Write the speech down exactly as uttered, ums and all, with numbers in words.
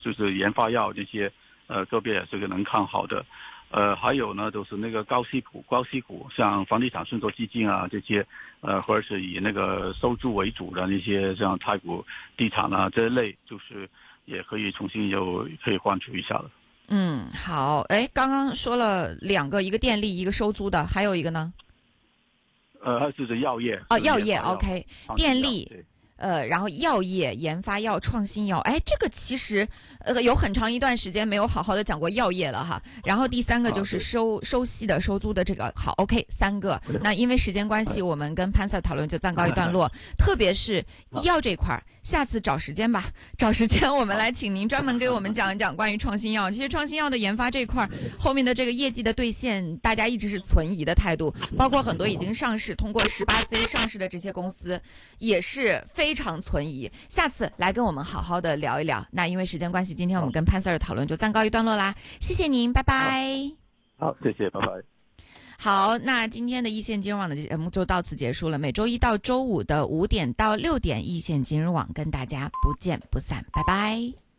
就是研发药这些，呃，个别也是个能看好的。呃，还有呢，就是那个高息股，高息股像房地产信托基金啊这些，呃，或者是以那个收租为主的那些，像太古地产啊这一类，就是也可以重新有可以关注一下了。 嗯，好，哎，刚刚说了两个，一个电力，一个收租的，还有一个呢？ 呃，就是药业哦，药业 ，OK， 电力。 对， 呃，然后药业研发药、创新药，哎，这个其实呃有很长一段时间没有好好的讲过药业了哈。然后第三个就是收、啊、收息的、收租的这个，好 ，OK， 三个。那因为时间关系，我们跟潘 Sir 讨论就暂告一段落。特别是医药这块，下次找时间吧，找时间我们来请您专门给我们讲一讲关于创新药。其实创新药的研发这块，后面的这个业绩的兑现，大家一直是存疑的态度，包括很多已经上市、通过十八 C 上市的这些公司，也是非。非常存疑，下次来跟我们好好的聊一聊。那因为时间关系，今天我们跟潘 Sir 的讨论就暂告一段落啦，谢谢您，拜拜。 好，谢谢，拜拜。 好，那今天的一线金融网的节目就到此结束了。每周一到周五的五点到六点，一线金融网跟大家不见不散，拜拜。